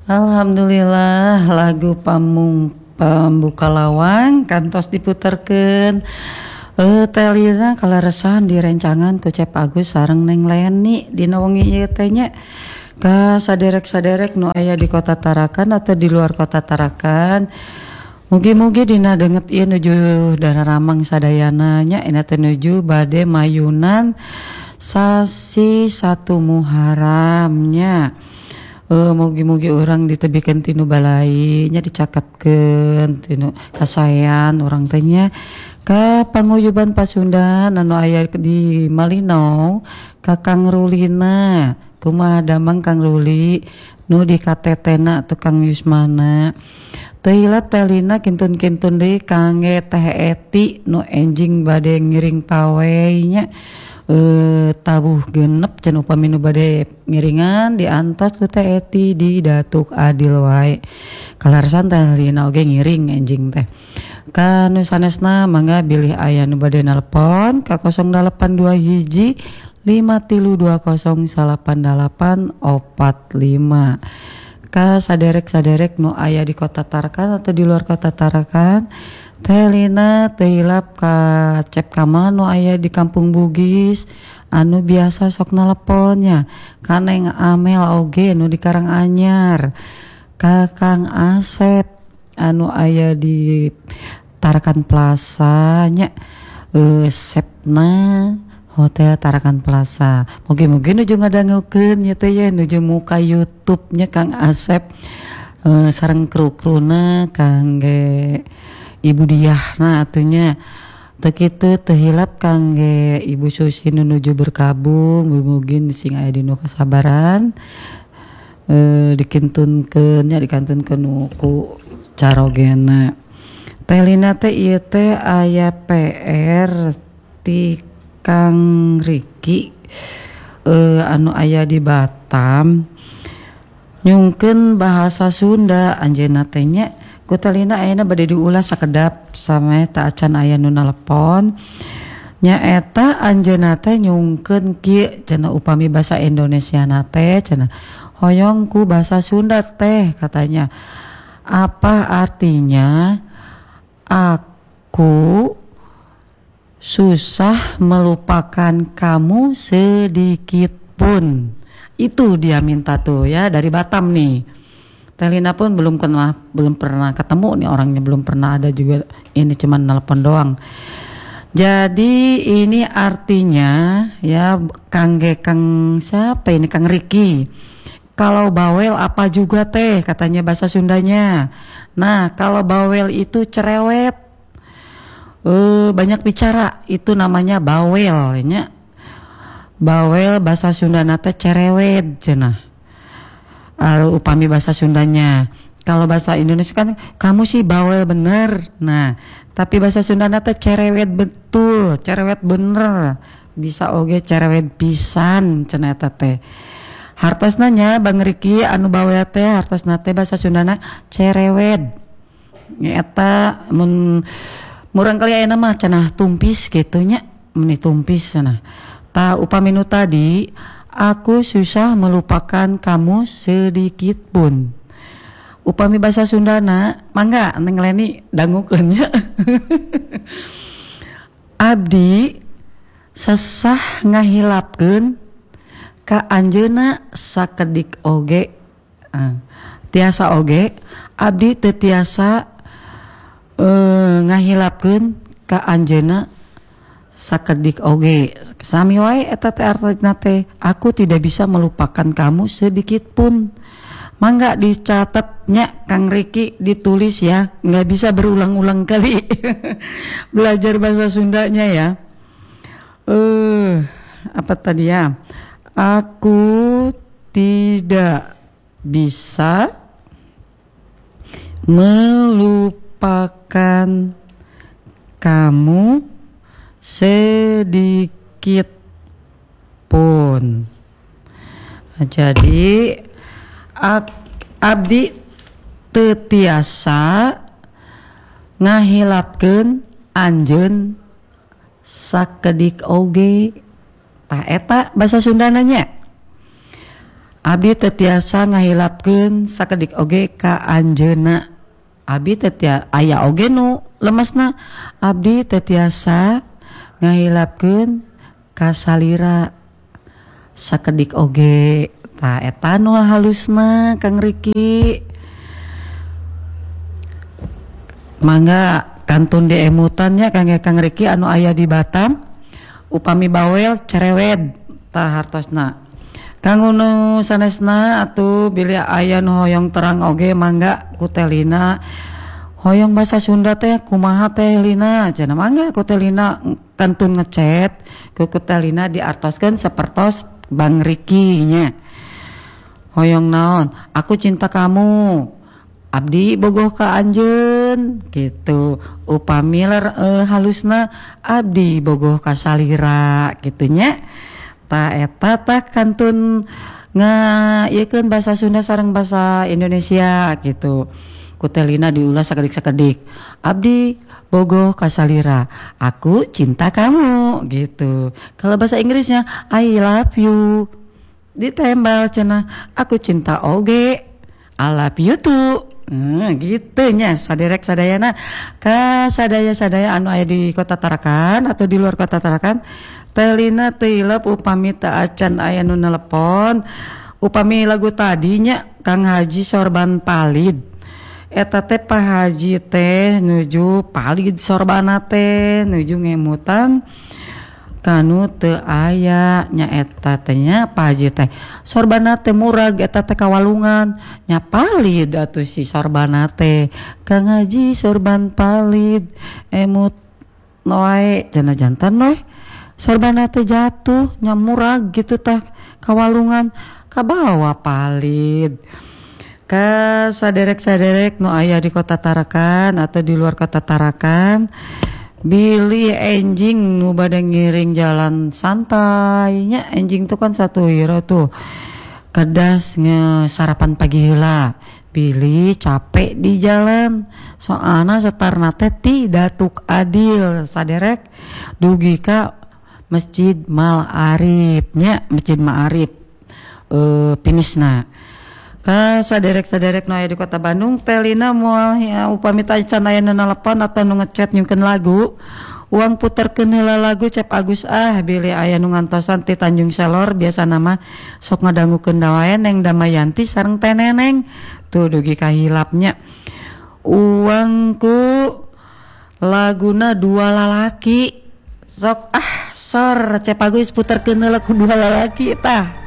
Alhamdulillah lagu pambuka lawang kantos diputerkeun telina kalaresan direncangan ku Cep Agus sareng Neng Leni dina wengi ieu teh nya ka saderek-saderek nu aya di Kota Tarakan atau di luar Kota Tarakan. Mugi-mugi dina deungeut ieu nuju Dararamang sadayana nya ina teh nuju bade mayunan sasi 1 Muharram nya. Mugi-mugi orang ditebikeun tinu balai nya dicaketkeun tinu kasayan urang teh nya ka panguyuban Pasundan anu aya di Malino ka Kang Rulina kumaha damang Kang Ruli nu di KTT-na tukang Yusmana teu hilap telina kintun-kintun deui kangge Teh Eti nu enjing bade ngiring pawei nya tabuh genep can upami nu bade ngiringan diantos ku Teh Eti di Datuk Adil wae kalarsan teh lina oge ngiring enjing teh ka nu sanesna mangga bilih aya nu bade nelpon ka 082 hiji 532088845 ka saderek-saderek nu aya di Kota Tarakan atau di luar Kota Tarakan teh lina teu hilap ka Cep Kamal nu aya di Kampung Bugis anu biasa sok neleponnya ka Neng Amel oge nu di Karanganyar ka Kang Asep anu aya di Tarakan Plaza nya Sepna Hotel Tarakan Plaza. Mugi-mugi nuju ngadangukeun nya teh ye nuju muka YouTube-nya Kang Asep sareng kru-kruna kangge Ibu Diahna atunya teu kitu teu hilap kangge Ibu Susi nu nuju berkabung mugi-mugi sing aya dinu kasabaran dikintunkeun nya dikantunkeun ku carogena teh lina teh ieu teh aya PR ti Kang Riki anu aya di Batam nyungkeun bahasa Sunda anjeunna teh nya ku talina ayeuna bade diulas sakedap same ta acan aya nu nelpon nya eta anjeunna teh nyungkeun kieu cenah upami bahasa Indonesiana teh cenah hoyong ku bahasa Sunda teh katanya apa artinya aku susah melupakan kamu sedikit pun. Itu dia minta tuh ya dari Batam nih. Telina pun belum pernah ketemu nih orangnya, belum pernah ada juga, ini cuman nelpon doang. Jadi ini artinya ya Kang siapa ini Kang Riki. Kalau bawel apa juga teh katanya bahasa Sundanya. Nah kalau bawel itu cerewet. Banyak bicara itu namanya bawel nya. Bawel bahasa Sunda teh cerewet cenah. Upami bahasa Sundanya. Kalau bahasa Indonesia kan kamu sih bawel bener. Nah, tapi bahasa Sunda teh cerewet betul, cerewet bener. Bisa oge cerewet pisan cenah eta teh. Hartosna nya Bang Riki anu bawel teh hartosna teh bahasa Sundana cerewet. Eta mun murang kali ayeuna mah cenah tumpis kitu nya, meni tumpis cenah. Ta upami nu tadi aku susah melupakan kamu sedikit pun. Upami bahasa Sundana mangga Neng Leni dangukeun nya. Abdi sesah ngahilapkeun ka anjeunna sakedik oge. Tiasa oge abdi teu tiasa ngahilapkeun ka anjeunna sakedik oge. Sami wae eta teh artina teh aku tidak bisa melupakan kamu sedikit pun. Mangga dicatatnya Kang Riki ditulis ya, nggak bisa berulang-ulang kali belajar bahasa Sundanya ya. Apa tadi ya? Aku tidak bisa melupakan kamu sedikit pun. Jadi abdi teu tiasa ngahilapkeun anjeun sakedik oge. Tah eta bahasa Sundana nya. Abdi teu tiasa ngahilapkeun sakedik oge ka anjeunna. Abdi teu aya oge nu lemesna. Abdi teu tiasa ngahilapkeun ka salira sakedik oge. Tah eta nu halusna Kang Riki. Mangga kantun diemutannya Kang Riki anu aya di Batam upami bawel cerewet tah hartosna. Kanggo nu sanesna atuh bilih aya nu hoyong terang oge mangga kutelina hoyong basa Sunda teh kumaha teh lina cenah mangga kutelina kantun ngechat ku kutelina diartoskeun sapertos Bang Riki nya. Hoyong naon? Aku cinta kamu. Abdi bogoh ka anjeun gitu. Upami halusna abdi bogoh ka salira kitu nya. Tah eta tah kantun ieukeun bahasa Sunda sareng bahasa Indonesia gitu. Kutelina diulas sakedik-sakedik. Abdi bogoh ka salira, aku cinta kamu gitu. Kalau bahasa Inggrisnya I love you. Ditembal cenah aku cinta oge. I love you too. Gitu nya saderek sadayana ka sadaya-sadaya anu aya di Kota Tarakan atau di luar Kota Tarakan. Telina teilep upami teu acan aya nu nelepon upami lagu tadinya Kang Haji sorban palid eta teh Pak Haji teh nuju palid sorbana teh nuju ngemutan kanu teu aya nya eta teh nya Pak Haji teh sorbana teh murag eta teh kawalungan nya palid atuh si sorbana teh Kang Haji sorban palid emut noe cenah jantan we sorbana teh jatuh nyamurag gitu tah kawalungan kabawa palid ka saderek-saderek nu aya di Kota Tarakan atau di luar Kota Tarakan bilih enjing nu bade ngiring jalan santai nya enjing tuh kan satu hiro tuh kedas sarapan pagi heula pilih capek di jalan soalna setarna teh tidak tuk adil saderek dugi ka Masjid Ma'arif nya Masjid Ma'arif pinisna ka saderek-saderek nu aya di Kota Bandung telina moal upami tacan aya nu nelepon atau nu ngechat nyungkeun lagu uang puterkeun heula lagu Cep Agus bilih aya nu ngantosan ti Tanjung Selor biasa nama sok ngadangukeun da wae Neng Damayanti sareng Teh Neneng tuh dugi ka hilapnya uangku laguna dua lalaki sok sor Cep Agus puterkeun heula ku dua lalaki tah